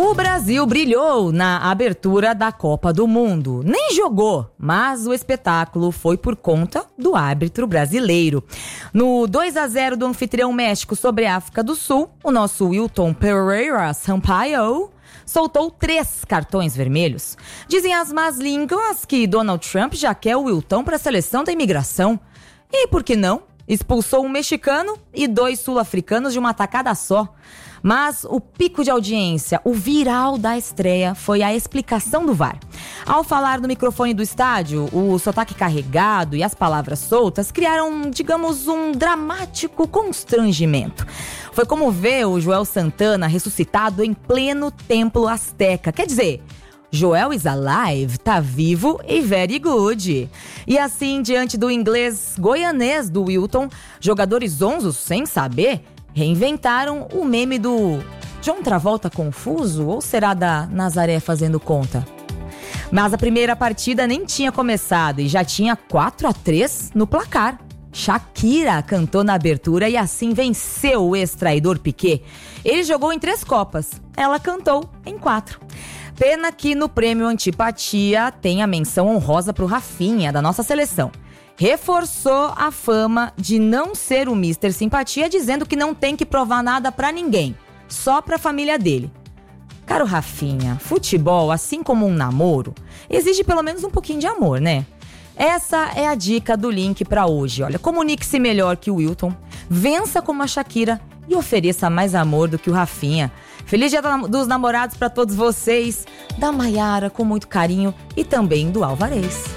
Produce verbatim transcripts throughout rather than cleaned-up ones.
O Brasil brilhou na abertura da Copa do Mundo. Nem jogou, mas o espetáculo foi por conta do árbitro brasileiro. No dois a zero do anfitrião México sobre a África do Sul, o nosso Wilton Pereira Sampaio soltou três cartões vermelhos. Dizem as más línguas que Donald Trump já quer o Wilton para a seleção da imigração. E por que não? Expulsou um mexicano e dois sul-africanos de uma tacada só. Mas o pico de audiência, o viral da estreia, foi a explicação do V A R. Ao falar no microfone do estádio, o sotaque carregado e as palavras soltas criaram, digamos, um dramático constrangimento. Foi como ver o Joel Santana ressuscitado em pleno templo azteca. Quer dizer, Joel is alive, tá vivo e very good. E assim, diante do inglês goianês do Wilton, jogadores zonzos, sem saber, reinventaram o meme do John Travolta confuso, ou será da Nazaré fazendo conta? Mas a primeira partida nem tinha começado e já tinha quatro a três no placar. Shakira cantou na abertura e assim venceu o ex-traidor Piquet. Ele jogou em três copas, ela cantou em quatro. Pena que no prêmio Antipatia tem a menção honrosa pro Rafinha, da nossa seleção. Reforçou a fama de não ser o mister Simpatia, dizendo que não tem que provar nada pra ninguém, só pra família dele. Caro Rafinha, futebol, assim como um namoro, exige pelo menos um pouquinho de amor, né? Essa é a dica do link pra hoje. Olha, comunique-se melhor que o Wilton, vença como a Shakira e ofereça mais amor do que o Rafinha. Feliz Dia dos Namorados pra todos vocês, da Maiara com muito carinho e também do Alvarez.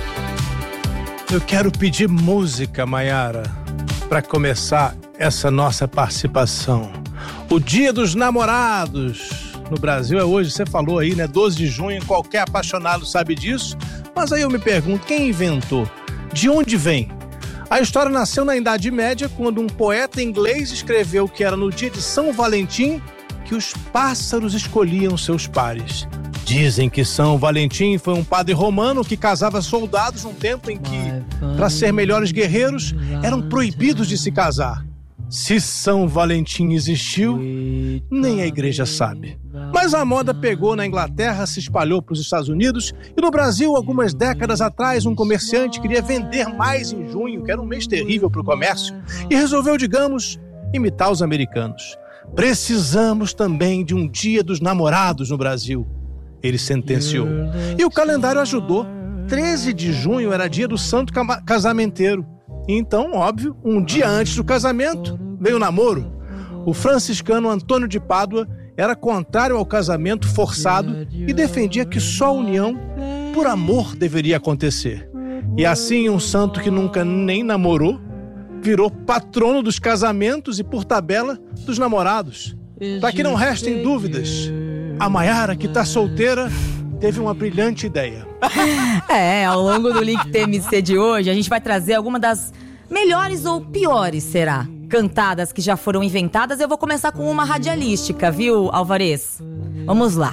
Eu quero pedir música, Maiara, para começar essa nossa participação. O Dia dos Namorados no Brasil é hoje, você falou aí, né? doze de junho, qualquer apaixonado sabe disso. Mas aí eu me pergunto, quem inventou? De onde vem? A história nasceu na Idade Média, quando um poeta inglês escreveu que era no dia de São Valentim que os pássaros escolhiam seus pares. Dizem que São Valentim foi um padre romano que casava soldados num tempo em que, para ser melhores guerreiros, eram proibidos de se casar. Se São Valentim existiu, nem a igreja sabe. Mas a moda pegou na Inglaterra, se espalhou para os Estados Unidos e no Brasil, algumas décadas atrás, um comerciante queria vender mais em junho, que era um mês terrível para o comércio, e resolveu, digamos, imitar os americanos. Precisamos também de um Dia dos Namorados no Brasil, ele sentenciou. E o calendário ajudou. treze de junho era dia do santo casamenteiro. Então, óbvio, um dia antes do casamento, veio o namoro. O franciscano Antônio de Pádua era contrário ao casamento forçado e defendia que só a união por amor deveria acontecer. E assim, um santo que nunca nem namorou, virou patrono dos casamentos e, por tabela, dos namorados. Para que não restem dúvidas, a Maiara, que tá solteira, teve uma brilhante ideia. É, ao longo do Link T M C de hoje, a gente vai trazer alguma das melhores ou piores, será? Cantadas que já foram inventadas. Eu vou começar com uma radialística, viu, Alvarez? Vamos lá.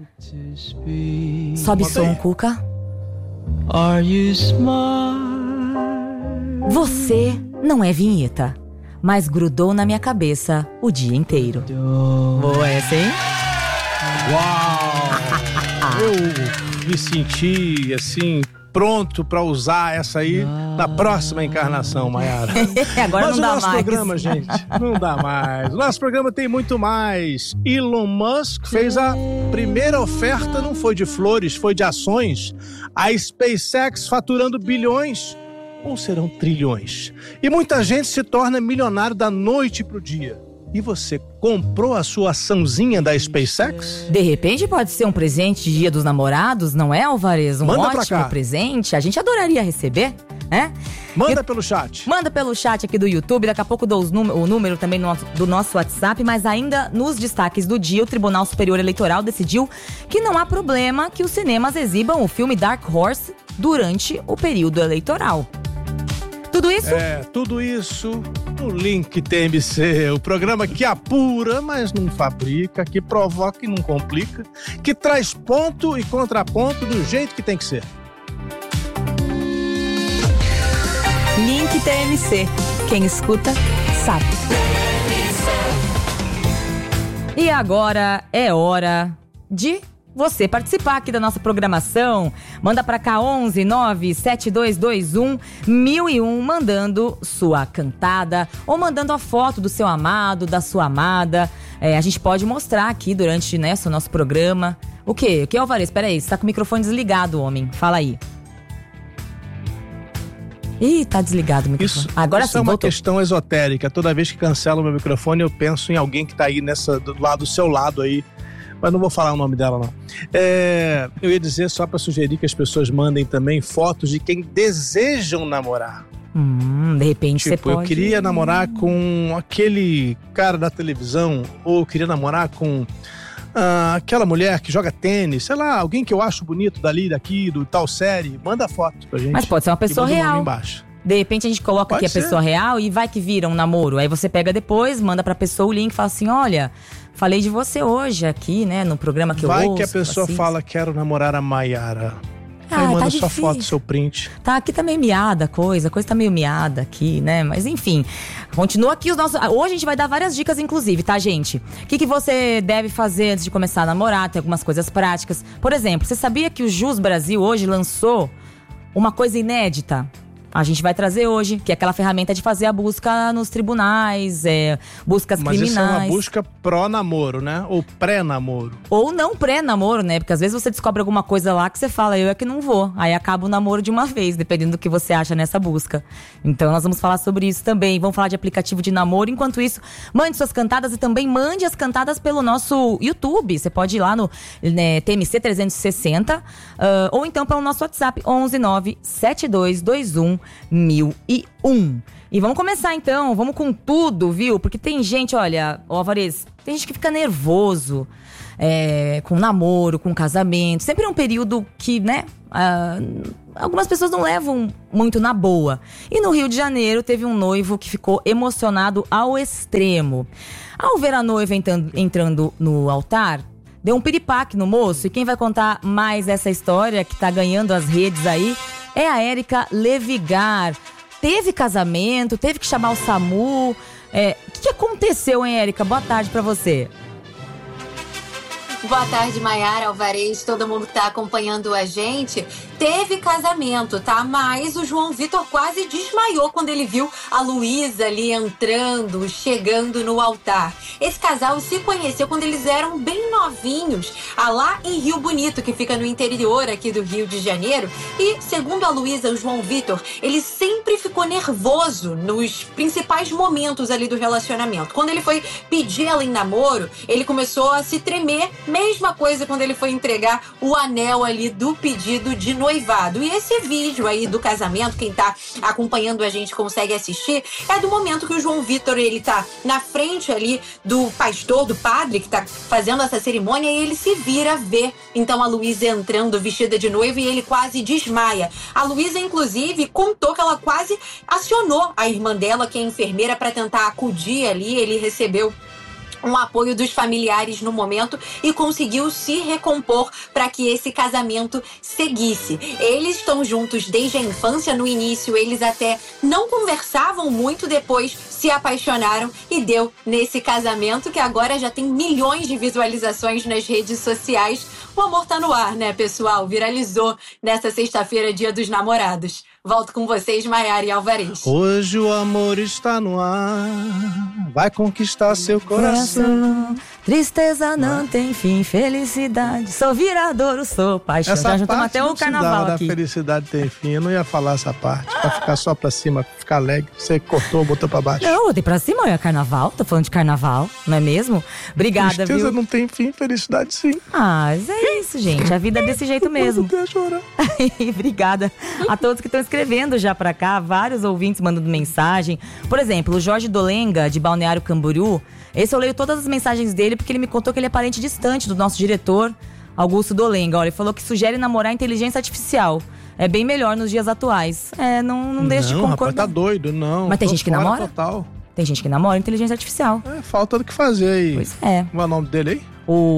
Sobe som, Cuca. Você não é vinheta, mas grudou na minha cabeça o dia inteiro. Boa essa, hein? Uau! Eu me senti, assim, pronto pra usar essa aí na próxima encarnação, Maiara. Agora Mas não dá mais. Mas o nosso programa, gente, não dá mais. O nosso programa tem muito mais. Elon Musk fez a primeira oferta, não foi de flores, foi de ações. A SpaceX faturando bilhões, ou serão trilhões. E muita gente se torna milionário da noite pro dia. E você comprou a sua açãozinha da SpaceX? De repente pode ser um presente de Dia dos Namorados, não é, Alvarez? Um Manda ótimo presente. A gente adoraria receber, né? Manda Eu... pelo chat. Manda pelo chat aqui do YouTube. Daqui a pouco dou os num... o número também no... do nosso WhatsApp. Mas ainda nos destaques do dia, o Tribunal Superior Eleitoral decidiu que não há problema que os cinemas exibam o filme Dark Horse durante o período eleitoral. Tudo isso? É, tudo isso no Link T M C, o programa que apura, mas não fabrica, que provoca e não complica, que traz ponto e contraponto do jeito que tem que ser. Link T M C. Quem escuta, sabe. E agora é hora de você participar aqui da nossa programação. Manda pra cá onze nove sete dois dois um mil e um, mandando sua cantada ou mandando a foto do seu amado, da sua amada. É, a gente pode mostrar aqui durante, né, o nosso programa. O quê? O que, Alvarez? Peraí, você tá com o microfone desligado, homem. Fala aí. Ih, tá desligado o microfone. Isso, Agora isso sim, é uma voltou. questão esotérica. Toda vez que cancelo o meu microfone, eu penso em alguém que tá aí nessa, do lado do seu lado aí. Mas não vou falar o nome dela, não. É, eu ia dizer só para sugerir que as pessoas mandem também fotos de quem desejam namorar. Hum, de repente Tipo, você pode... eu queria namorar com aquele cara da televisão, ou eu queria namorar com ah, aquela mulher que joga tênis, sei lá, alguém que eu acho bonito dali, daqui, do tal série. Manda foto pra gente. Mas pode ser uma pessoa e manda o nome real. embaixo. De repente a gente coloca Pode aqui ser. a pessoa real e vai que vira um namoro. Aí você pega depois, manda pra pessoa o link e fala assim, olha, falei de você hoje aqui, né, no programa que Vai eu ouço. que a pessoa assim. fala, quero namorar a Maiara. Ah, Aí manda tá sua difícil. foto, seu print. Tá, aqui tá meio miada a coisa, a coisa tá meio miada aqui, né? Mas enfim, continua aqui os nossos... Hoje a gente vai dar várias dicas, inclusive, tá, gente? O que, que você deve fazer antes de começar a namorar? Tem algumas coisas práticas. Por exemplo, você sabia que o Jus Brasil hoje lançou uma coisa inédita? A gente vai trazer hoje, que é aquela ferramenta de fazer a busca nos tribunais, é, buscas Mas criminais. isso é uma busca pró-namoro, né? Ou pré-namoro. Ou não pré-namoro, né? Porque às vezes você descobre alguma coisa lá que você fala, eu é que não vou. Aí acaba o namoro de uma vez, dependendo do que você acha nessa busca. Então nós vamos falar sobre isso também. Vamos falar de aplicativo de namoro. Enquanto isso, mande suas cantadas e também mande as cantadas pelo nosso YouTube. Você pode ir lá no né, T M C trezentos e sessenta uh, ou então pelo nosso WhatsApp onze nove sete dois dois um mil e um. E vamos começar então, vamos com tudo, viu? Porque tem gente, olha, ó, Alvarez, tem gente que fica nervoso é, com namoro, com casamento. Sempre é um período que, né, ah, algumas pessoas não levam muito na boa. E no Rio de Janeiro teve um noivo que ficou emocionado ao extremo. Ao ver a noiva entrando, entrando no altar, deu um piripaque no moço. E quem vai contar mais essa história que tá ganhando as redes aí é a Érica Levigar. Teve casamento, teve que chamar o SAMU. É, o que, que aconteceu, hein, Érica? Boa tarde pra você. Boa tarde, Maiara, Alvarez, todo mundo que tá acompanhando a gente. Teve casamento, tá? Mas o João Vitor quase desmaiou quando ele viu a Luísa ali entrando, chegando no altar. Esse casal se conheceu quando eles eram bem novinhos, lá em Rio Bonito, que fica no interior aqui do Rio de Janeiro. E, segundo a Luísa, o João Vitor, ele sempre ficou nervoso nos principais momentos ali do relacionamento. Quando ele foi pedir ela em namoro, ele começou a se tremer. Mesma coisa quando ele foi entregar o anel ali do pedido de noivado. E esse vídeo aí do casamento, quem tá acompanhando a gente consegue assistir, é do momento que o João Vitor, ele tá na frente ali do pastor, do padre que tá fazendo essa cerimônia, e ele se vira a ver então a Luísa entrando vestida de noiva e ele quase desmaia. A Luísa, inclusive, contou que ela quase acionou a irmã dela, que é enfermeira, para tentar acudir ali. Ele recebeu um apoio dos familiares no momento e conseguiu se recompor para que esse casamento seguisse. Eles estão juntos desde a infância. No início eles até não conversavam muito, depois se apaixonaram e deu nesse casamento que agora já tem milhões de visualizações nas redes sociais. O amor tá no ar, né, pessoal? Viralizou nessa sexta-feira, Dia dos Namorados. Volto com vocês, Maiara e Alvarez. Hoje o amor está no ar, vai conquistar seu coração. Tristeza não ah. tem fim, felicidade. Sou viradouro, sou paixão. Essa Já juntamos parte até não o carnaval da aqui. Felicidade tem fim, eu não ia falar essa parte, pra ficar só pra cima, ficar alegre. Você cortou, botou pra baixo. Não, eu botei pra cima, é carnaval, tô falando de carnaval, não é mesmo? Obrigada, Tristeza viu? não tem fim, felicidade sim. Ah, mas é isso, gente, a vida é desse jeito mesmo. Eu chorar. Obrigada a todos que estão escrevendo já pra cá, vários ouvintes mandando mensagem. Por exemplo, o Jorge Dolenga, de Balneário Camboriú. Esse eu leio todas as mensagens dele porque ele me contou que ele é parente distante do nosso diretor, Augusto Dolenga. Olha, ele falou que sugere namorar inteligência artificial. É bem melhor nos dias atuais. É, não, não deixa não, de concordar. Rapaz, tá doido, não. Mas tem Tô gente que fora namora? Total. Tem gente que namora inteligência artificial. É, falta do que fazer aí. Pois é. Qual é o nome dele aí?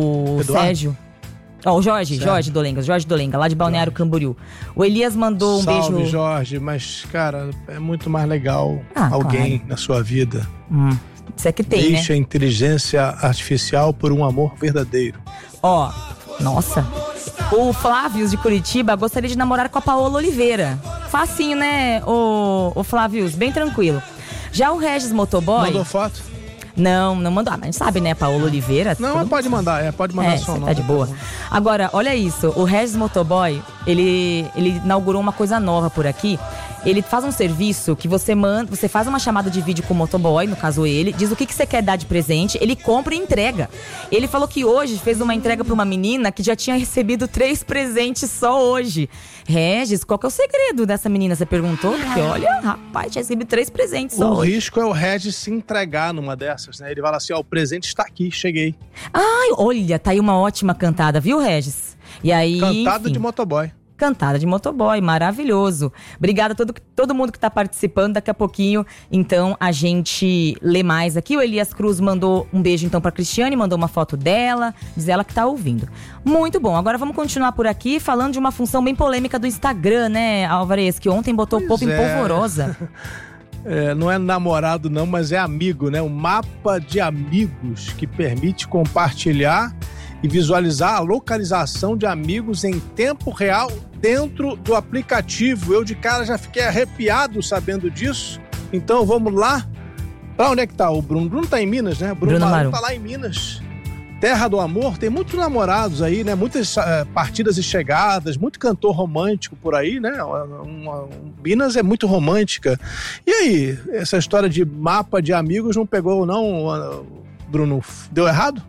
O Eduardo? Sérgio. Ó, oh, o Jorge, Sérgio. Jorge Dolenga, Jorge Dolenga, lá de Balneário Camboriú. O Elias mandou um Salve, beijo. Jorge, mas, cara, é muito mais legal Ah, alguém claro. na sua vida. Hum, isso é que tem, Deixe né? a inteligência artificial por um amor verdadeiro. Ó, Nossa. O Flávio de Curitiba gostaria de namorar com a Paola Oliveira. Facinho, né, o, o Flávio? Bem tranquilo. Já o Regis Motoboy... Mandou foto? Não, não mandou. Ah, mas sabe, né? Paola Oliveira. Não, pode mandar, é, pode mandar é, só. Você não, tá de boa. Agora, olha isso. O Regis Motoboy, ele, ele inaugurou uma coisa nova por aqui. Ele faz um serviço que você manda, você faz uma chamada de vídeo com o motoboy, no caso ele, diz o que, que você quer dar de presente, ele compra e entrega. Ele falou que hoje fez uma entrega pra uma menina que já tinha recebido três presentes só hoje. Regis, qual que é o segredo dessa menina? Você perguntou? Porque olha, rapaz, tinha recebido três presentes só o hoje. O risco é o Regis se entregar numa dessas, né? Ele fala assim, ó, o presente está aqui, cheguei. Ai, olha, tá aí uma ótima cantada, viu, Regis? E aí, cantada enfim, de motoboy. Cantada de motoboy, maravilhoso. Obrigada a todo, todo mundo que tá participando. Daqui a pouquinho, então, a gente lê mais aqui. O Elias Cruz mandou um beijo, então, pra Cristiane, mandou uma foto dela, diz ela que tá ouvindo. Muito bom. Agora vamos continuar por aqui, falando de uma função bem polêmica do Instagram, né, Alvarez? Que ontem botou pois o povo é. em polvorosa. É, não é namorado não, mas é amigo, né? Um mapa de amigos que permite compartilhar e visualizar a localização de amigos em tempo real dentro do aplicativo. Eu de cara já fiquei arrepiado sabendo disso. Então vamos lá. Pra onde é que tá o Bruno? Bruno tá em Minas, né? Bruno, Bruno Maru tá lá em Minas. Terra do amor. Tem muitos namorados aí, né? Muitas uh, partidas e chegadas, muito cantor romântico por aí, né? Uma, uma, uma, Minas é muito romântica. E aí, essa história de mapa de amigos não pegou não, uh, Bruno? Deu errado?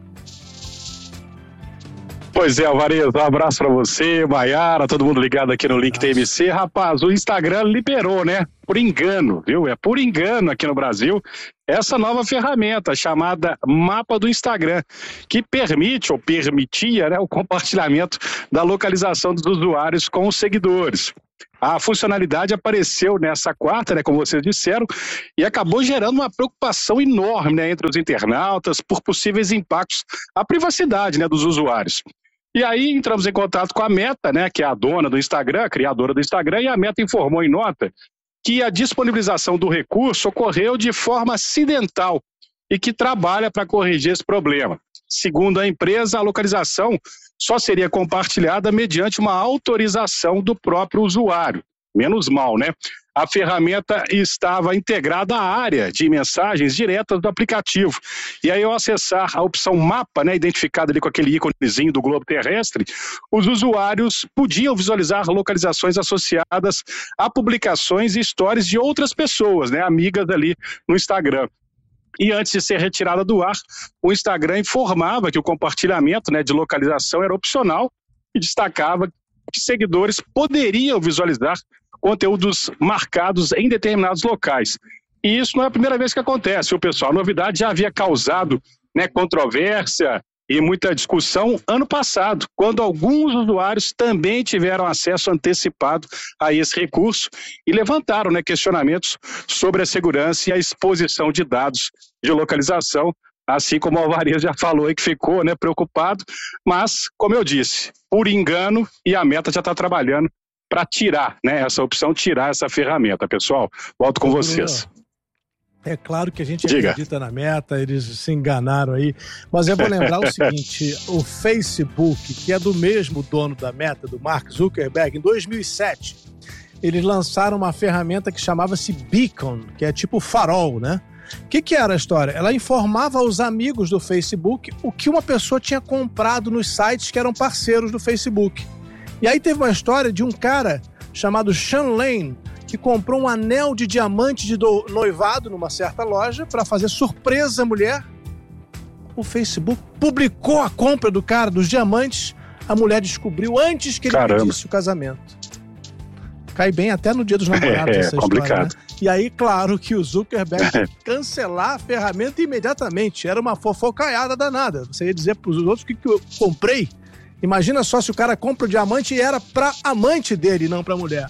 Pois é, Alvarez, um abraço pra você, Maiara, todo mundo ligado aqui no Link T M C. Rapaz, o Instagram liberou, né? Por engano, viu? É por engano aqui no Brasil, essa nova ferramenta chamada Mapa do Instagram, que permite, ou permitia, né, o compartilhamento da localização dos usuários com os seguidores. A funcionalidade apareceu nessa quarta, né, como vocês disseram, e acabou gerando uma preocupação enorme, né, entre os internautas por possíveis impactos à privacidade, né, dos usuários. E aí entramos em contato com a Meta, né, que é a dona do Instagram, a criadora do Instagram, e a Meta informou em nota que a disponibilização do recurso ocorreu de forma acidental e que trabalha para corrigir esse problema. Segundo a empresa, a localização só seria compartilhada mediante uma autorização do próprio usuário. Menos mal, né? A ferramenta estava integrada à área de mensagens diretas do aplicativo. E aí, ao acessar a opção mapa, né, identificada ali com aquele íconezinho do globo terrestre, os usuários podiam visualizar localizações associadas a publicações e stories de outras pessoas, né, amigas ali no Instagram. E antes de ser retirada do ar, o Instagram informava que o compartilhamento, né, de localização era opcional e destacava que seguidores poderiam visualizar conteúdos marcados em determinados locais. E isso não é a primeira vez que acontece, viu, pessoal? A novidade já havia causado, né, controvérsia e muita discussão ano passado, quando alguns usuários também tiveram acesso antecipado a esse recurso e levantaram, né, questionamentos sobre a segurança e a exposição de dados de localização, assim como o Alvarez já falou aí que ficou, né, preocupado, mas, como eu disse, por engano, e a Meta já está trabalhando para tirar, né, essa opção, tirar essa ferramenta. Pessoal, volto com vocês. É claro que a gente Diga. acredita na Meta, eles se enganaram aí, mas eu vou lembrar o seguinte, o Facebook, que é do mesmo dono da Meta, do Mark Zuckerberg, em dois mil e sete, eles lançaram uma ferramenta que chamava-se Beacon, que é tipo farol, né? O que, que era a história? Ela informava aos amigos do Facebook o que uma pessoa tinha comprado nos sites que eram parceiros do Facebook. E aí teve uma história de um cara chamado Sean Lane, que comprou um anel de diamante de do... noivado numa certa loja para fazer surpresa à mulher. O Facebook publicou a compra do cara, dos diamantes. A mulher descobriu antes que ele Caramba. pedisse o casamento. Cai bem até no dia dos namorados É, essa complicado. história, né? E aí, claro que o Zuckerberg tinha que cancelar a ferramenta imediatamente. Era uma fofocaiada danada. Você ia dizer para os outros o que, que eu comprei. Imagina só se o cara compra o diamante e era pra amante dele, não pra mulher.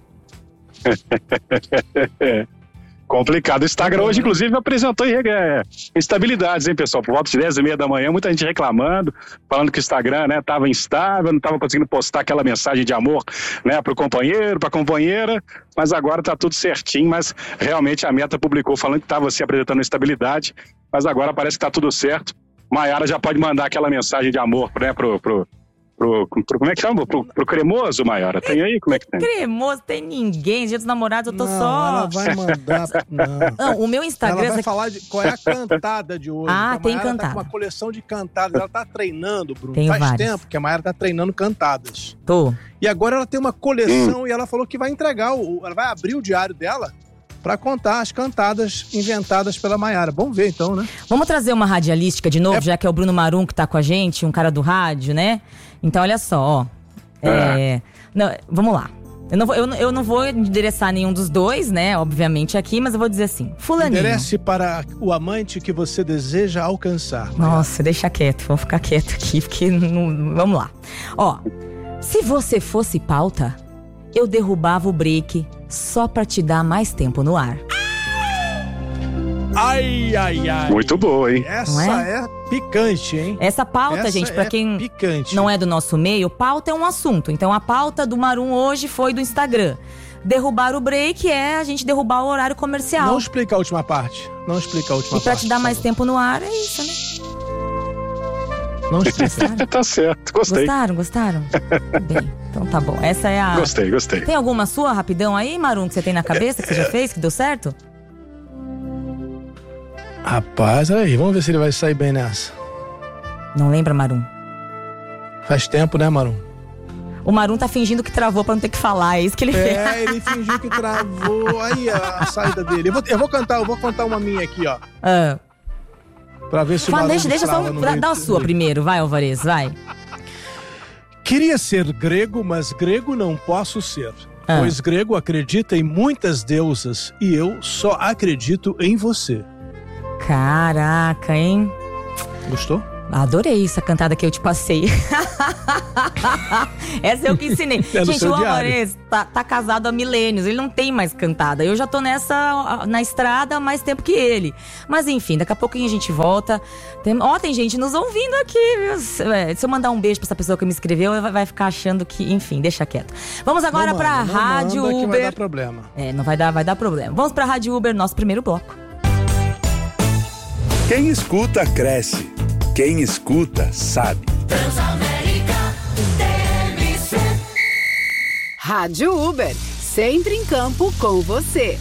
Complicado. O Instagram hoje, inclusive, apresentou é, instabilidades, hein, pessoal? Por volta de dez e meia da manhã, muita gente reclamando, falando que o Instagram, né, estava instável, não estava conseguindo postar aquela mensagem de amor, né, pro companheiro, pra companheira, mas agora tá tudo certinho, mas realmente a Meta publicou falando que estava se apresentando instabilidade, mas agora parece que tá tudo certo. Maiara já pode mandar aquela mensagem de amor, né, pro, pro, pro, pro como é que chama? Pro, pro cremoso, Maiara? Tem aí? Como é que tem? Cremoso, tem ninguém. Dia dos namorados, eu tô não, só... ela vai mandar... Não. Não, o meu Instagram... Ela vai falar de qual é a cantada de hoje. Ah, a tem Maiara cantada. Tá com uma coleção de cantadas. Ela tá treinando, Bruno. Tenho Faz várias. tempo que a Maiara tá treinando cantadas. Tô. E agora ela tem uma coleção hum. e ela falou que vai entregar, o, ela vai abrir o diário dela pra contar as cantadas inventadas pela Maiara. Vamos ver então, né? Vamos trazer uma radialística de novo, É... já que é o Bruno Marum que tá com a gente, um cara do rádio, né? Então, olha só, ó. É... Não, vamos lá. Eu não, vou, eu, eu não vou endereçar nenhum dos dois, né? Obviamente aqui, mas eu vou dizer assim. Fulaninho. Enderece para o amante que você deseja alcançar. Nossa, deixa quieto. Vou ficar quieto aqui, porque não... Vamos lá. Ó, se você fosse pauta, eu derrubava o break só pra te dar mais tempo no ar. Ai, ai, ai. Muito boa, hein? Essa é? é picante, hein? Essa pauta, Essa gente, pra é quem picante. não é do nosso meio, pauta é um assunto. Então a pauta do Marum hoje foi do Instagram. Derrubar o break é a gente derrubar o horário comercial. Não explica a última parte. Não explica a última e pra parte. te dar mais tempo no ar, é isso, né? Não explica. Tá certo, gostei. Gostaram, gostaram? Bem, então tá bom. Essa é a... Gostei, gostei. Tem alguma sua, rapidão aí, Marum, que você tem na cabeça, que você já fez, que deu certo? Rapaz, olha aí, vamos ver se ele vai sair bem nessa. Não lembra, Marum? Faz tempo, né, Marum? O Marum tá fingindo que travou pra não ter que falar, é isso que ele fez. É, ele fingiu que travou. Aí a, a saída dele. Eu vou, eu vou cantar, eu vou cantar uma minha aqui, ó. Ah. Pra ver se o Fala, Marum deixa, deixa só trava no dá, meio dá a do- sua primeiro, vai, Alvarez, vai. Queria ser grego, mas grego não posso ser. Ah. Pois grego acredita em muitas deusas e eu só acredito em você. Caraca, hein? Gostou? Adorei essa cantada que eu te passei. Essa eu que ensinei. É no Gente, seu o diário. Alvarez tá, tá casado há milênios, ele não tem mais cantada. Eu já tô nessa, na estrada há mais tempo que ele. Mas enfim, daqui a pouquinho a gente volta. Tem, ó, tem gente nos ouvindo aqui, viu? Se, é, se eu mandar um beijo pra essa pessoa que me escreveu, vai, vai ficar achando que... Enfim, deixa quieto. Vamos agora Não pra manda, não Rádio manda que Uber. vai dar problema. É, não vai dar, vai dar problema. Vamos pra Rádio Uber, nosso primeiro bloco. Quem escuta, cresce. Quem escuta, sabe. Rádio Uber, sempre em campo com você.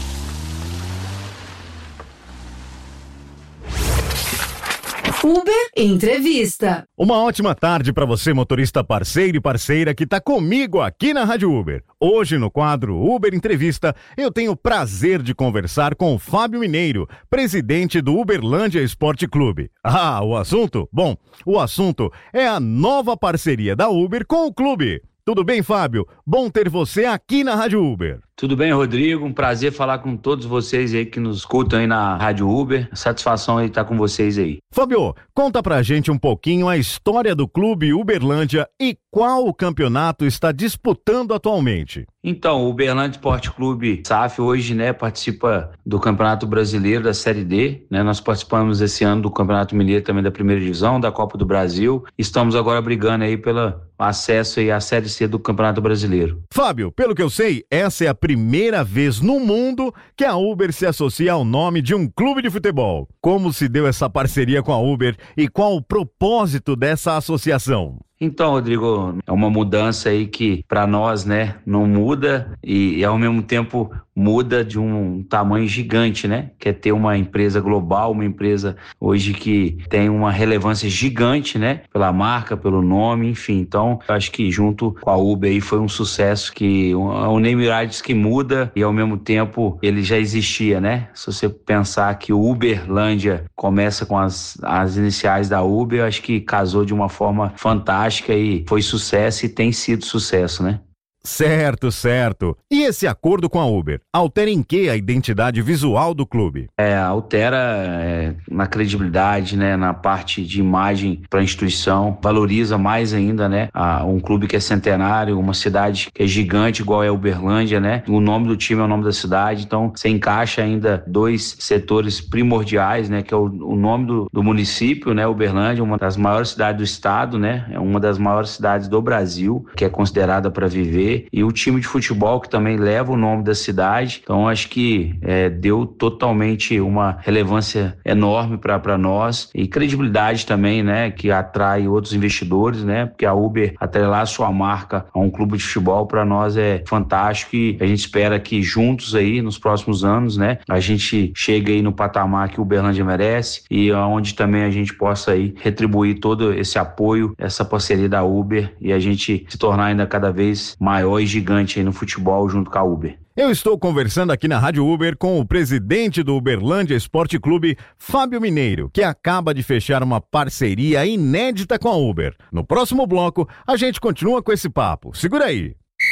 Uber Entrevista. Uma ótima tarde para você, motorista parceiro e parceira que está comigo aqui na Rádio Uber. Hoje, no quadro Uber Entrevista, eu tenho o prazer de conversar com o Fábio Mineiro, presidente do Uberlândia Esporte Clube. Ah, o assunto? Bom, o assunto é a nova parceria da Uber com o clube. Tudo bem, Fábio? Bom ter você aqui na Rádio Uber. Tudo bem, Rodrigo? Um prazer falar com todos vocês aí que nos escutam aí na Rádio Uber. Satisfação aí estar com vocês aí. Fábio, conta pra gente um pouquinho a história do clube Uberlândia e qual o campeonato está disputando atualmente. Então, o Uberlândia Esporte Clube S A F hoje, né, participa do Campeonato Brasileiro da Série D, né? Nós participamos esse ano do Campeonato Mineiro também da Primeira Divisão, da Copa do Brasil. Estamos agora brigando aí pelo acesso aí à Série C do Campeonato Brasileiro. Fábio, pelo que eu sei, essa é a primeira vez no mundo que a Uber se associa ao nome de um clube de futebol. Como se deu essa parceria com a Uber e qual o propósito dessa associação? Então, Rodrigo, é uma mudança aí que para nós, né, não muda e, e ao mesmo tempo muda de um tamanho gigante, né? Que é ter uma empresa global, uma empresa hoje que tem uma relevância gigante, né? Pela marca, pelo nome, enfim. Então, eu acho que junto com a Uber aí foi um sucesso que é um name rights que muda e ao mesmo tempo ele já existia, né? Se você pensar que o Uberlândia começa com as, as iniciais da Uber, eu acho que casou de uma forma fantástica e foi sucesso e tem sido sucesso, né? Certo, certo. E esse acordo com a Uber altera em que a identidade visual do clube? É, altera é, na credibilidade, né, na parte de imagem para a instituição, valoriza mais ainda, né, a, um clube que é centenário, uma cidade que é gigante igual é Uberlândia, né, o nome do time é o nome da cidade, então você encaixa ainda dois setores primordiais, né, que é o, o nome do, do município, né, Uberlândia, uma das maiores cidades do estado, né, é uma das maiores cidades do Brasil, que é considerada para viver, acontecer. E o time de futebol que também leva o nome da cidade. Então acho que é, deu totalmente uma relevância enorme para nós e credibilidade também, né, que atrai outros investidores, né, porque a Uber atrelar a sua marca a um clube de futebol para nós é fantástico e a gente espera que juntos aí nos próximos anos, né, a gente chegue aí no patamar que o Uberlândia merece e onde também a gente possa aí retribuir todo esse apoio, essa parceria da Uber e a gente se tornar ainda cada vez maior e gigante aí no futebol junto com a Uber. Eu estou conversando aqui na Rádio Uber com o presidente do Uberlândia Esporte Clube, Fábio Mineiro, que acaba de fechar uma parceria inédita com a Uber. No próximo bloco, a gente continua com esse papo. Segura aí.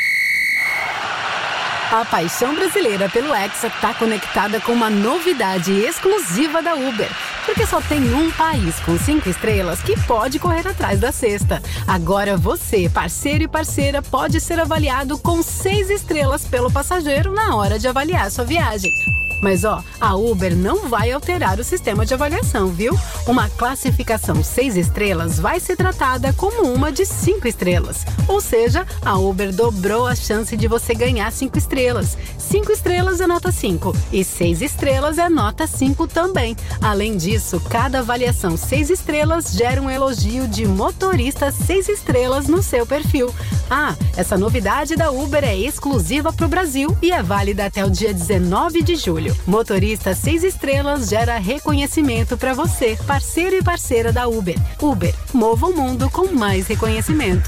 A paixão brasileira pelo Hexa está conectada com uma novidade exclusiva da Uber. Porque só tem um país com cinco estrelas que pode correr atrás da sexta. Agora você, parceiro e parceira, pode ser avaliado com seis estrelas pelo passageiro na hora de avaliar sua viagem. Mas ó, a Uber não vai alterar o sistema de avaliação, viu? Uma classificação seis estrelas vai ser tratada como uma de cinco estrelas. Ou seja, a Uber dobrou a chance de você ganhar cinco estrelas. cinco estrelas é nota cinco e seis estrelas é nota cinco também. Além disso, cada avaliação seis estrelas gera um elogio de motorista seis estrelas no seu perfil. Ah, essa novidade da Uber é exclusiva para o Brasil e é válida até o dia dezenove de julho. Motorista seis estrelas gera reconhecimento para você, parceiro e parceira da Uber. Uber, mova o mundo com mais reconhecimento.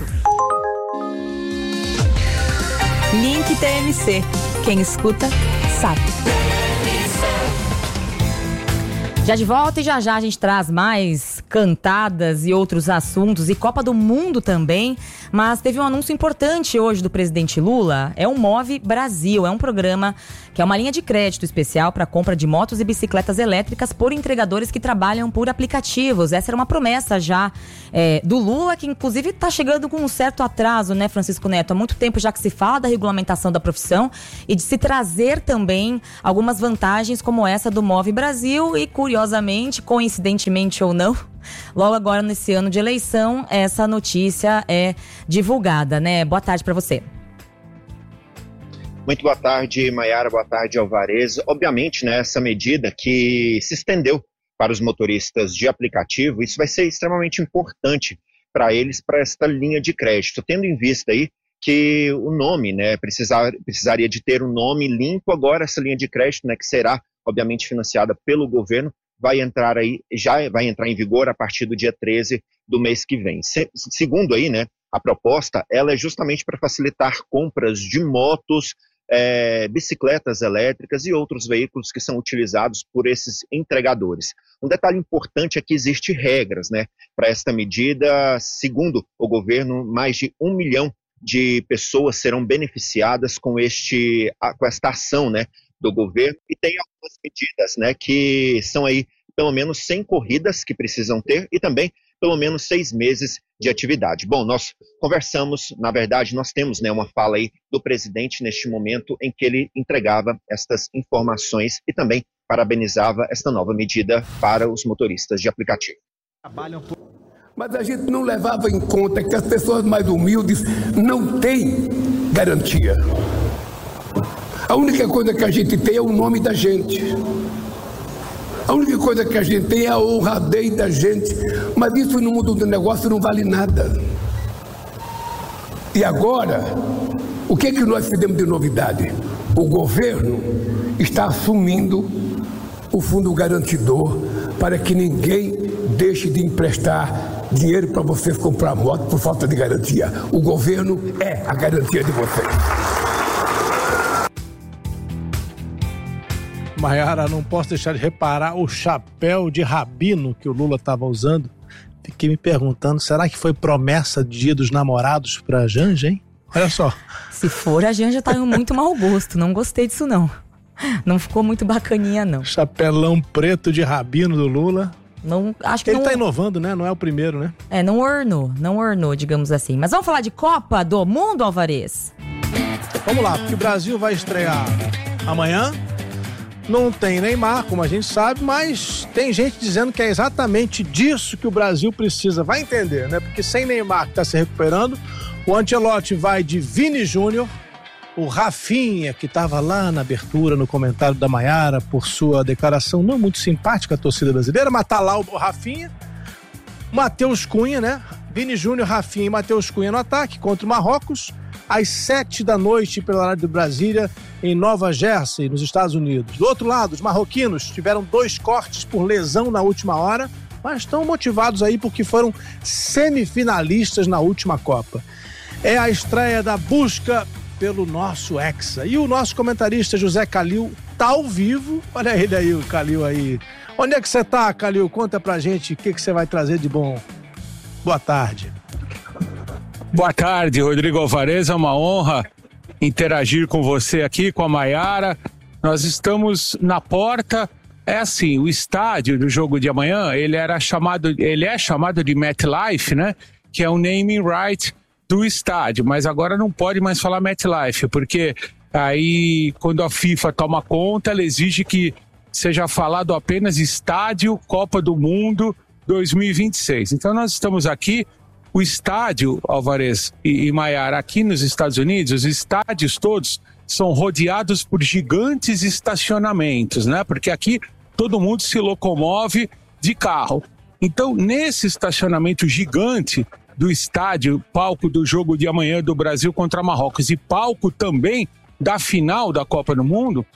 Link T M C. Quem escuta, sabe. Já de volta e já já a gente traz mais cantadas e outros assuntos e Copa do Mundo também, mas teve um anúncio importante hoje do presidente Lula, é o Move Brasil, é um programa que é uma linha de crédito especial para compra de motos e bicicletas elétricas por entregadores que trabalham por aplicativos. Essa era uma promessa já é, do Lula, que inclusive está chegando com um certo atraso, né, Francisco Neto? Há muito tempo já que se fala da regulamentação da profissão e de se trazer também algumas vantagens como essa do Move Brasil e, curiosamente, coincidentemente ou não, logo agora nesse ano de eleição, essa notícia é divulgada, né? Boa tarde para você. Muito boa tarde, Maiara, boa tarde, Alvarez. Obviamente, né, essa medida que se estendeu para os motoristas de aplicativo, isso vai ser extremamente importante para eles, para esta linha de crédito, tendo em vista aí que o nome, né, precisar, precisaria de ter um nome limpo. Agora essa linha de crédito, né, que será obviamente financiada pelo governo, vai entrar aí, já vai entrar em vigor a partir do dia treze do mês que vem. Se, segundo aí, né, a proposta, ela é justamente para facilitar compras de motos, É, bicicletas elétricas e outros veículos que são utilizados por esses entregadores. Um detalhe importante é que existem regras, né, para esta medida. Segundo o governo, mais de um milhão de pessoas serão beneficiadas com, este, com esta ação, né, do governo, e tem algumas medidas, né, que são aí pelo menos cem corridas que precisam ter e também pelo menos seis meses de atividade. Bom, nós conversamos, na verdade, nós temos, né, uma fala aí do presidente neste momento em que ele entregava estas informações e também parabenizava esta nova medida para os motoristas de aplicativo. Mas a gente não levava em conta que as pessoas mais humildes não têm garantia. A única coisa que a gente tem é o nome da gente. A única coisa que a gente tem é a honradez da gente, mas isso no mundo do negócio não vale nada. E agora, o que é que nós fizemos de novidade? O governo está assumindo o fundo garantidor para que ninguém deixe de emprestar dinheiro para vocês comprar moto por falta de garantia. O governo é a garantia de vocês. Maiara, não posso deixar de reparar o chapéu de rabino que o Lula estava usando. Fiquei me perguntando, será que foi promessa de Dia dos Namorados pra Janja, hein? Olha só. Se for, a Janja tá em muito mau gosto. Não gostei disso, não. Não ficou muito bacaninha, não. Chapelão preto de rabino do Lula. Não, acho que Ele não... tá inovando, né? Não é o primeiro, né? É, não ornou. Não ornou, digamos assim. Mas vamos falar de Copa do Mundo, Alvarez? Vamos lá, porque o Brasil vai estrear amanhã Não tem Neymar, como a gente sabe, mas tem gente dizendo que é exatamente disso que o Brasil precisa. Vai entender, né? Porque sem Neymar, que está se recuperando, o Ancelotti vai de Vini Júnior, o Rafinha, que estava lá na abertura, no comentário da Maiara, por sua declaração não muito simpática à torcida brasileira, mas tá lá o Rafinha, Matheus Cunha, né? Vini Júnior, Rafinha e Matheus Cunha no ataque contra o Marrocos, às sete da noite, pela horário de Brasília, em Nova Jersey, nos Estados Unidos. Do outro lado, os marroquinos tiveram dois cortes por lesão na última hora, mas estão motivados aí porque foram semifinalistas na última Copa. É a estreia da busca pelo nosso Hexa. E o nosso comentarista José Calil tá ao vivo. Olha ele aí, o Calil aí. Onde é que você tá, Calil? Conta pra gente o que, que você vai trazer de bom. Boa tarde. Boa tarde, Rodrigo Alvarez. É uma honra interagir com você aqui, com a Maiara. Nós estamos na porta. É assim, o estádio do jogo de amanhã, ele era chamado, ele é chamado de MetLife, né? Que é o naming right do estádio, mas agora não pode mais falar MetLife, porque aí quando a FIFA toma conta, ela exige que seja falado apenas Estádio Copa do Mundo dois mil e vinte e seis. Então nós estamos aqui. O estádio, Alvarez e, e Maiara, aqui nos Estados Unidos, os estádios todos são rodeados por gigantes estacionamentos, né? Porque aqui todo mundo se locomove de carro. Então, nesse estacionamento gigante do estádio, palco do jogo de amanhã do Brasil contra Marrocos e palco também da final da Copa do Mundo,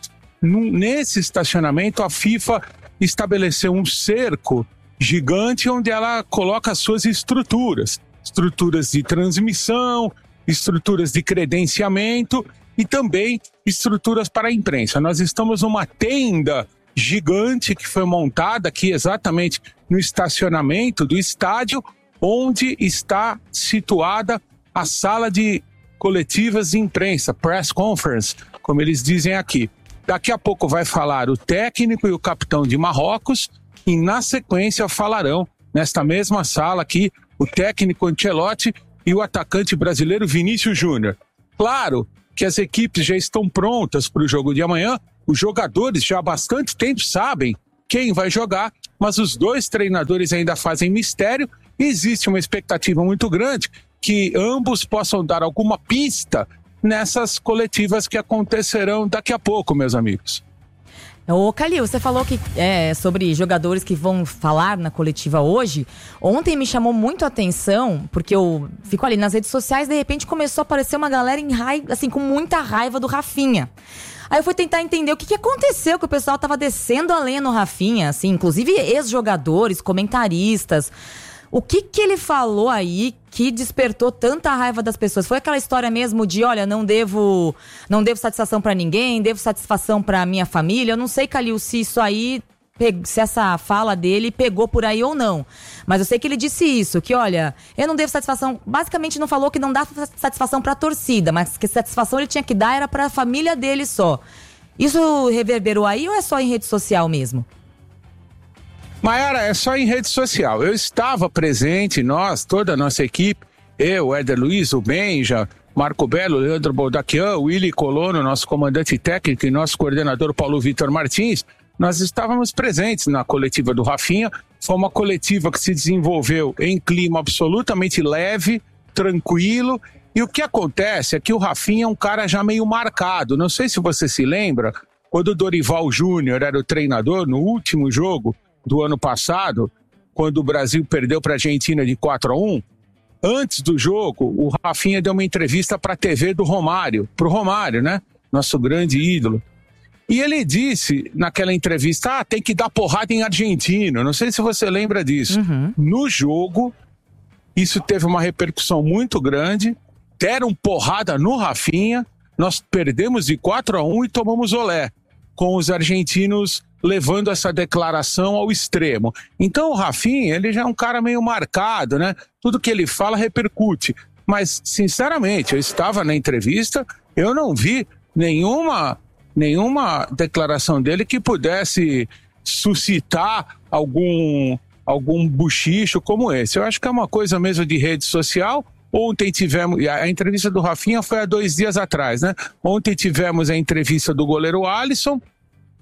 nesse estacionamento a FIFA estabeleceu um cerco gigante onde ela coloca as suas estruturas. Estruturas de transmissão, estruturas de credenciamento e também estruturas para a imprensa. Nós estamos numa tenda gigante que foi montada aqui exatamente no estacionamento do estádio, onde está situada a sala de coletivas de imprensa, press conference, como eles dizem aqui. Daqui a pouco vai falar o técnico e o capitão de Marrocos e na sequência falarão nesta mesma sala aqui o técnico Ancelotti e o atacante brasileiro Vinícius Júnior. Claro que as equipes já estão prontas para o jogo de amanhã, os jogadores já há bastante tempo sabem quem vai jogar, mas os dois treinadores ainda fazem mistério e existe uma expectativa muito grande que ambos possam dar alguma pista nessas coletivas que acontecerão daqui a pouco, meus amigos. Ô, Calil, você falou que é, sobre jogadores que vão falar na coletiva hoje. Ontem me chamou muito a atenção, porque eu fico ali nas redes sociais, de repente começou a aparecer uma galera em raiva, assim, com muita raiva do Rafinha. Aí eu fui tentar entender o que, que aconteceu, que o pessoal tava descendo a lenha no Rafinha, assim, inclusive ex-jogadores, comentaristas. O que que ele falou aí que despertou tanta raiva das pessoas? Foi aquela história mesmo de, olha, não devo, não devo satisfação pra ninguém, devo satisfação pra minha família. Eu não sei, Calil, se isso aí, se essa fala dele pegou por aí ou não. Mas eu sei que ele disse isso, que olha, eu não devo satisfação, basicamente não falou que não dá satisfação pra torcida, mas que satisfação ele tinha que dar era pra família dele só. Isso reverberou aí ou é só em rede social mesmo? Maiara, é só em rede social. Eu estava presente, nós, toda a nossa equipe, eu, Éder Luiz, o Benja, Marco Belo, Leandro Boldaquian, Willy Colono, nosso comandante técnico e nosso coordenador Paulo Vitor Martins, nós estávamos presentes na coletiva do Rafinha. Foi uma coletiva que se desenvolveu em clima absolutamente leve, tranquilo. E o que acontece é que o Rafinha é um cara já meio marcado. Não sei se você se lembra, quando o Dorival Júnior era o treinador, no último jogo do ano passado, quando o Brasil perdeu para a Argentina de quatro a um, antes do jogo, o Rafinha deu uma entrevista para a T V do Romário, para o Romário, né? Nosso grande ídolo. E ele disse naquela entrevista, ah, tem que dar porrada em argentino. Não sei se você lembra disso. Uhum. No jogo, isso teve uma repercussão muito grande, deram porrada no Rafinha, nós perdemos de quatro a um e tomamos olé, com os argentinos levando essa declaração ao extremo. Então o Rafinha, ele já é um cara meio marcado, né? Tudo que ele fala repercute. Mas, sinceramente, eu estava na entrevista, eu não vi nenhuma, nenhuma declaração dele que pudesse suscitar algum, algum buchicho como esse. Eu acho que é uma coisa mesmo de rede social. Ontem tivemos, a entrevista do Rafinha foi há dois dias atrás, né? Ontem tivemos a entrevista do goleiro Alisson,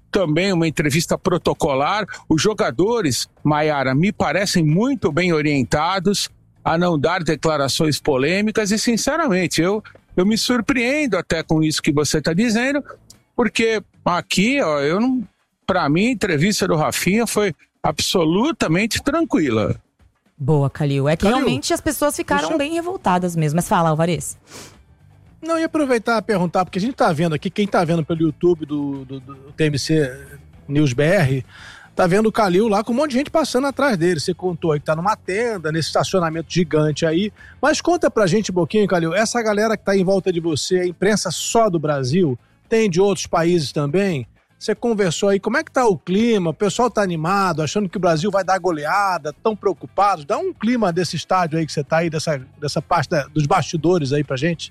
também uma entrevista protocolar. Os jogadores, Maiara, me parecem muito bem orientados a não dar declarações polêmicas e, sinceramente, eu, eu me surpreendo até com isso que você está dizendo, porque aqui, ó, eu não, para mim, a entrevista do Rafinha foi absolutamente tranquila. Boa, Calil. É que Calil, realmente as pessoas ficaram deixa... bem revoltadas mesmo. Mas fala, Alvarez. Não, ia aproveitar e perguntar, porque a gente tá vendo aqui, quem tá vendo pelo YouTube do, do, do T M C News B R, tá vendo o Calil lá com um monte de gente passando atrás dele. Você contou aí que tá numa tenda, nesse estacionamento gigante aí. Mas conta pra gente um pouquinho, Calil, essa galera que tá em volta de você, a imprensa só do Brasil, tem de outros países também? Você conversou aí, como é que tá o clima? O pessoal tá animado, achando que o Brasil vai dar goleada, tão preocupados? Dá um clima desse estádio aí que você tá aí, dessa, dessa parte da, dos bastidores aí pra gente.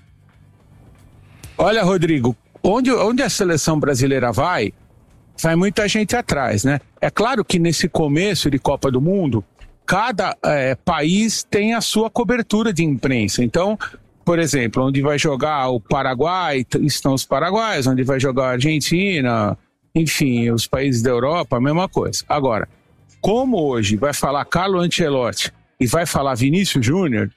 Olha, Rodrigo, onde, onde a seleção brasileira vai, vai muita gente atrás, né? É claro que nesse começo de Copa do Mundo, cada é, país tem a sua cobertura de imprensa. Então, por exemplo, onde vai jogar o Paraguai, estão os paraguaios, onde vai jogar a Argentina, enfim, os países da Europa, a mesma coisa. Agora, como hoje vai falar Carlo Ancelotti e vai falar Vinícius Júnior,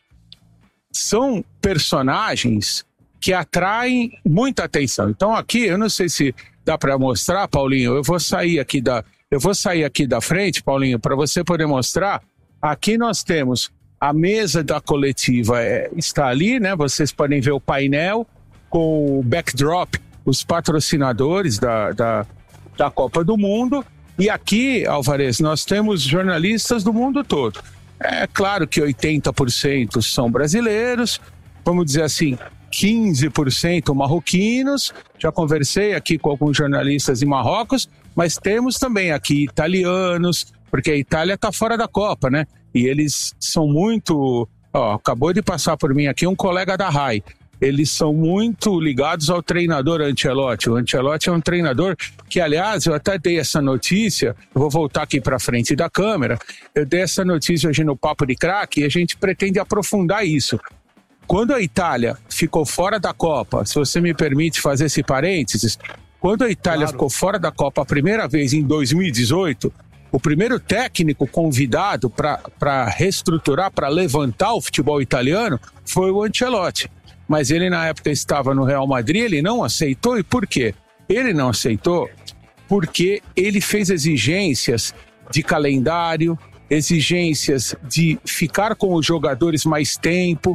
são personagens que atraem muita atenção. Então aqui, eu não sei se dá para mostrar, Paulinho, eu vou sair aqui da, eu vou sair aqui da frente, Paulinho, para você poder mostrar. Aqui nós temos a mesa da coletiva, é, está ali, né? Vocês podem ver o painel com o backdrop, os patrocinadores da, da, da Copa do Mundo. E aqui, Alvarez, nós temos jornalistas do mundo todo. É claro que oitenta por cento são brasileiros, vamos dizer assim, quinze por cento marroquinos. Já conversei aqui com alguns jornalistas em Marrocos, mas temos também aqui italianos, porque a Itália está fora da Copa, né? E eles são muito... Ó, acabou de passar por mim aqui um colega da R A I. Eles são muito ligados ao treinador Ancelotti. O Ancelotti é um treinador que, aliás, eu até dei essa notícia, eu vou voltar aqui para frente da câmera, eu dei essa notícia hoje no Papo de Craque e a gente pretende aprofundar isso. Quando a Itália ficou fora da Copa, se você me permite fazer esse parênteses, quando a Itália claro. ficou fora da Copa a primeira vez em dois mil e dezoito, o primeiro técnico convidado para reestruturar, para levantar o futebol italiano foi o Ancelotti. Mas ele na época estava no Real Madrid, ele não aceitou. E por quê? Ele não aceitou porque ele fez exigências de calendário, exigências de ficar com os jogadores mais tempo,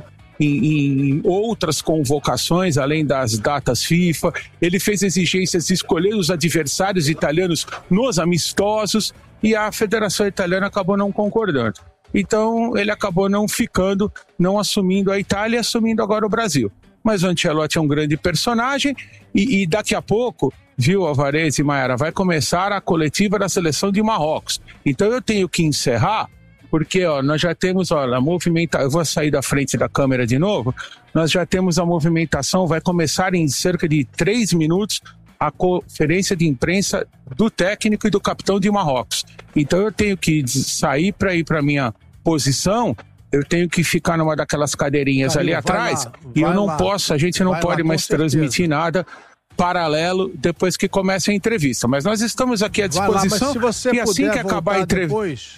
Em, em outras convocações, além das datas FIFA. Ele fez exigências de escolher os adversários italianos nos amistosos e a Federação Italiana acabou não concordando. Então ele acabou não ficando, não assumindo a Itália e assumindo agora o Brasil. Mas o Ancelotti é um grande personagem e, e daqui a pouco, viu, Alvarez e Maiara, vai começar a coletiva da seleção de Marrocos. Então eu tenho que encerrar, porque ó, nós já temos ó, a movimentação, eu vou sair da frente da câmera de novo, nós já temos a movimentação, vai começar em cerca de três minutos a conferência de imprensa do técnico e do capitão de Marrocos. Então eu tenho que sair para ir para a minha posição, eu tenho que ficar numa daquelas cadeirinhas Caio, ali atrás, lá, e eu não lá, posso, a gente não pode lá, mais transmitir nada paralelo depois que começa a entrevista. Mas nós estamos aqui à disposição, lá, mas se você e assim que acabar a entrevista...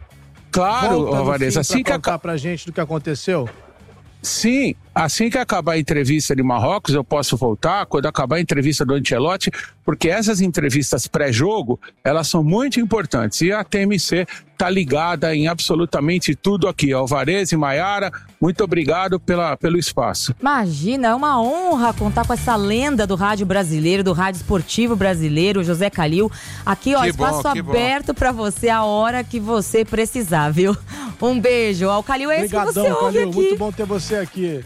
Claro, Alvarez, assim que contar pra gente do que aconteceu. Sim, assim que acabar a entrevista de Marrocos, eu posso voltar, quando acabar a entrevista do Ancelotti, porque essas entrevistas pré-jogo, elas são muito importantes. E a T M C tá ligada em absolutamente tudo aqui. Alvarez e Maiara, muito obrigado pela, pelo espaço. Imagina, é uma honra contar com essa lenda do rádio brasileiro, do rádio esportivo brasileiro, José Calil. Aqui, ó, que espaço bom, aberto para você a hora que você precisar, viu? Um beijo. Ó, o Calil é Obrigadão, esse que você ouve Calil, aqui. Muito bom ter você aqui.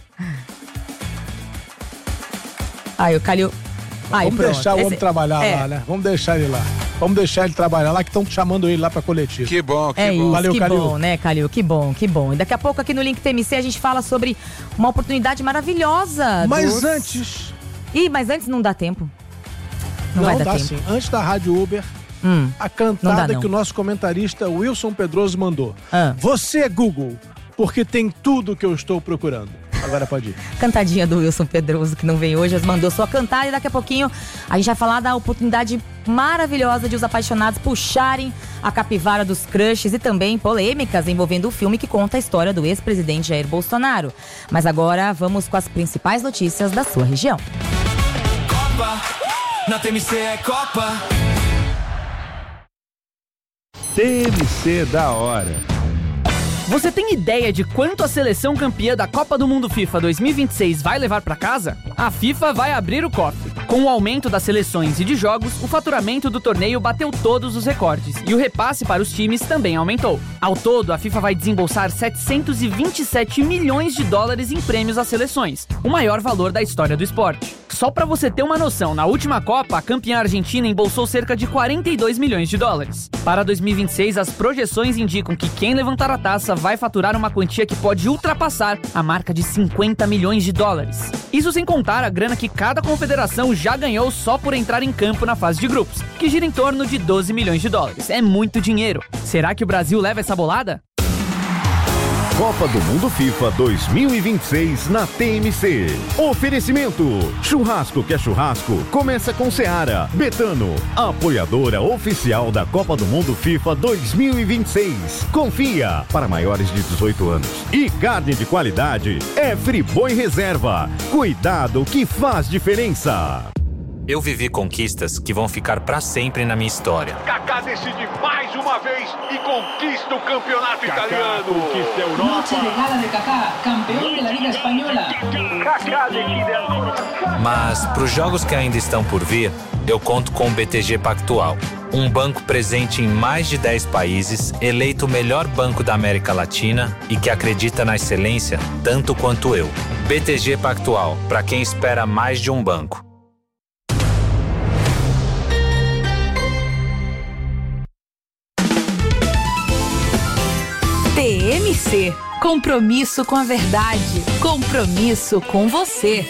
Aí, o Calil... Aí, Vamos pronto. deixar o esse... homem trabalhar é. lá, né? Vamos deixar ele lá. Vamos deixar ele trabalhar lá, que estão chamando ele lá pra coletiva. Que bom, que é bom. Isso, Valeu, que Calil. bom, né, Calil? Que bom, que bom. E daqui a pouco aqui no Link T M C a gente fala sobre uma oportunidade maravilhosa. Mas dos... antes... Ih, mas antes não dá tempo. Não, não vai dar dá tempo. sim. Antes da Rádio Uber, hum, a cantada não dá, não. que o nosso comentarista Wilson Pedroso mandou. Ah. Você é Google, porque tem tudo que eu estou procurando. Agora pode ir. Cantadinha do Wilson Pedroso, que não vem hoje, mas mandou sua cantada. E daqui a pouquinho a gente vai falar da oportunidade maravilhosa de os apaixonados puxarem a capivara dos crushes e também polêmicas envolvendo o filme que conta a história do ex-presidente Jair Bolsonaro. Mas agora vamos com as principais notícias da sua região. Copa, na T M C é Copa. T M C da hora. Você tem ideia de quanto a seleção campeã da Copa do Mundo FIFA dois mil e vinte e seis vai levar para casa? A FIFA vai abrir o cofre. Com o aumento das seleções e de jogos, o faturamento do torneio bateu todos os recordes e o repasse para os times também aumentou. Ao todo, a FIFA vai desembolsar setecentos e vinte e sete milhões de dólares em prêmios às seleções, o maior valor da história do esporte. Só para você ter uma noção, na última Copa, a campeã argentina embolsou cerca de quarenta e dois milhões de dólares. Para dois mil e vinte e seis, as projeções indicam que quem levantar a taça vai faturar uma quantia que pode ultrapassar a marca de cinquenta milhões de dólares. Isso sem contar a grana que cada confederação já ganhou só por entrar em campo na fase de grupos, que gira em torno de doze milhões de dólares. É muito dinheiro. Será que o Brasil leva essa bolada? Copa do Mundo FIFA dois mil e vinte e seis na T M C. Oferecimento: churrasco que é churrasco, começa com Seara. Betano, apoiadora oficial da Copa do Mundo FIFA dois mil e vinte e seis. Confia, para maiores de dezoito anos. E carne de qualidade é Friboi Reserva. Cuidado que faz diferença. Eu vivi conquistas que vão ficar pra sempre na minha história. Kaká decide mais uma vez e conquista o campeonato Kaká italiano. Conquista a Europa. Noche de gala de Kaká, campeão da Liga Espanhola. Kaká decide a... Mas pros jogos que ainda estão por vir, eu conto com o B T G Pactual. Um banco presente em mais de dez países, eleito o melhor banco da América Latina e que acredita na excelência tanto quanto eu. B T G Pactual, pra quem espera mais de um banco. T M C, compromisso com a verdade, compromisso com você.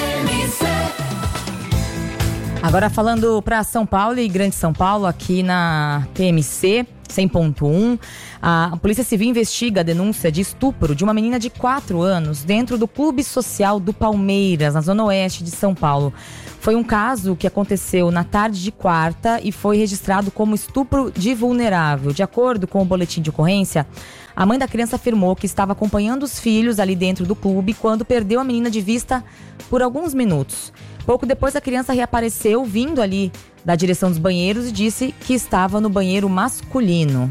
Agora falando para São Paulo e Grande São Paulo, aqui na T M C cem ponto um, a Polícia Civil investiga a denúncia de estupro de uma menina de quatro anos dentro do Clube Social do Palmeiras, na zona oeste de São Paulo. Foi um caso que aconteceu na tarde de quarta e foi registrado como estupro de vulnerável. De acordo com o boletim de ocorrência, a mãe da criança afirmou que estava acompanhando os filhos ali dentro do clube quando perdeu a menina de vista por alguns minutos. Pouco depois, a criança reapareceu vindo ali da direção dos banheiros e disse que estava no banheiro masculino.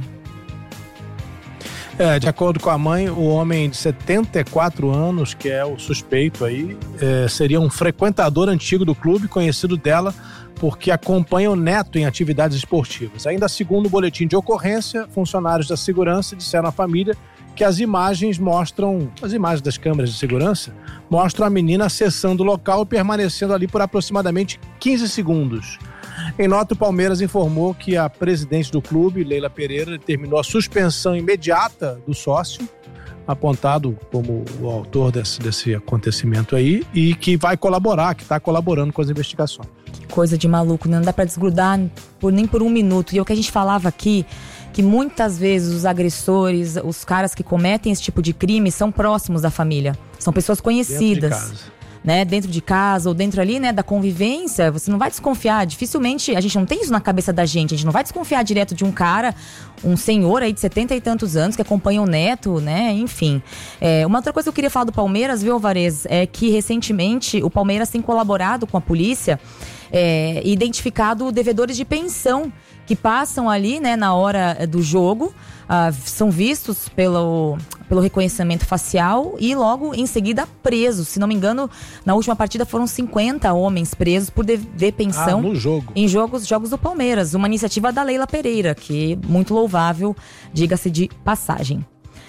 É, de acordo com a mãe, o homem de setenta e quatro anos, que é o suspeito aí, é, seria um frequentador antigo do clube, conhecido dela porque acompanha o neto em atividades esportivas. Ainda segundo o boletim de ocorrência, funcionários da segurança disseram à família que as imagens mostram, as imagens das câmeras de segurança, mostram a menina acessando o local e permanecendo ali por aproximadamente quinze segundos. Em nota, o Palmeiras informou que a presidente do clube, Leila Pereira, determinou a suspensão imediata do sócio, apontado como o autor desse, desse acontecimento aí, e que vai colaborar, que está colaborando com as investigações. Que coisa de maluco, né? Não dá para desgrudar por, nem por um minuto. E é o que a gente falava aqui, que muitas vezes os agressores, os caras que cometem esse tipo de crime são próximos da família. São pessoas conhecidas. Dentro de casa. Né, dentro de casa ou dentro ali, né, da convivência, você não vai desconfiar, dificilmente, a gente não tem isso na cabeça da gente, a gente não vai desconfiar direto de um cara, um senhor aí de setenta e tantos anos que acompanha o neto, né, enfim. É, uma outra coisa que eu queria falar do Palmeiras, viu, Alvarez, é que recentemente o Palmeiras tem colaborado com a polícia é, e identificado devedores de pensão que passam ali, né, na hora do jogo, uh, são vistos pelo, pelo reconhecimento facial e logo em seguida presos. Se não me engano, na última partida foram cinquenta homens presos por dever pensão ah, no jogo. em jogos, jogos do Palmeiras. Uma iniciativa da Leila Pereira, que é muito louvável, diga-se de passagem.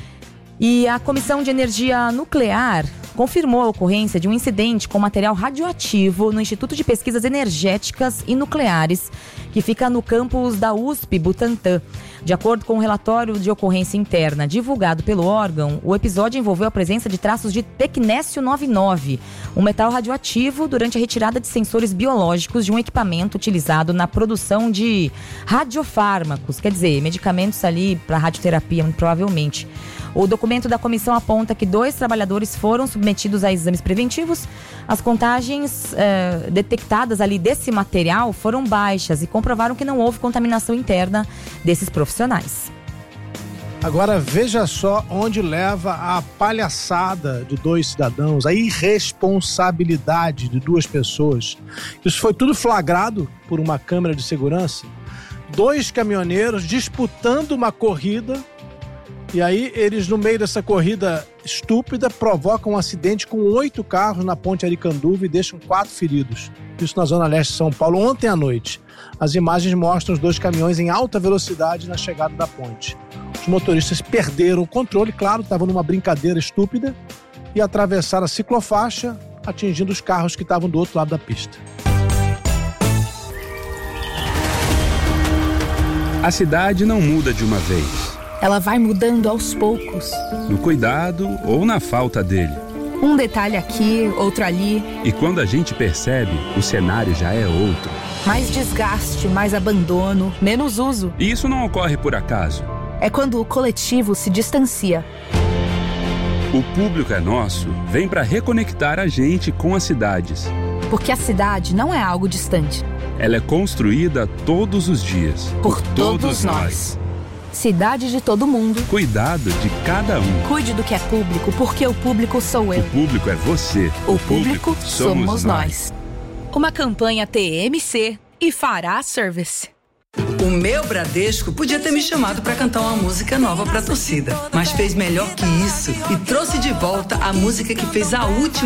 E a Comissão de Energia Nuclear confirmou a ocorrência de um incidente com material radioativo no Instituto de Pesquisas Energéticas e Nucleares, que fica no campus da U S P Butantã. De acordo com o relatório de ocorrência interna divulgado pelo órgão, o episódio envolveu a presença de traços de tecnécio noventa e nove, um metal radioativo, durante a retirada de sensores biológicos de um equipamento utilizado na produção de radiofármacos, quer dizer, medicamentos ali para radioterapia, muito provavelmente. O documento da comissão aponta que dois trabalhadores foram submetidos submetidos a exames preventivos. As contagens uh, detectadas ali desse material foram baixas e comprovaram que não houve contaminação interna desses profissionais. Agora veja só onde leva a palhaçada de dois cidadãos, a irresponsabilidade de duas pessoas. Isso foi tudo flagrado por uma câmera de segurança. Dois caminhoneiros disputando uma corrida, e aí eles, no meio dessa corrida estúpida, provocam um acidente com oito carros na ponte Aricanduva e deixam quatro feridos. Isso na Zona Leste de São Paulo, ontem à noite. As imagens mostram os dois caminhões em alta velocidade na chegada da ponte. Os motoristas perderam o controle, claro, estavam numa brincadeira estúpida, e atravessaram a ciclofaixa, atingindo os carros que estavam do outro lado da pista. A cidade não muda de uma vez. Ela vai mudando aos poucos. No cuidado ou na falta dele. Um detalhe aqui, outro ali. E quando a gente percebe, o cenário já é outro. Mais desgaste, mais abandono, menos uso. E isso não ocorre por acaso. É quando o coletivo se distancia. O público é nosso, vem para reconectar a gente com as cidades. Porque a cidade não é algo distante. Ela é construída todos os dias. Por, por todos, todos nós. nós. Cidade de todo mundo. Cuidado de cada um. Cuide do que é público, porque o público sou eu. O público é você. O, o público, público somos, somos nós. nós. Uma campanha T M C e Fará Service. O meu Bradesco podia ter me chamado para cantar uma música nova para a torcida, mas fez melhor que isso e trouxe de volta a música que fez a última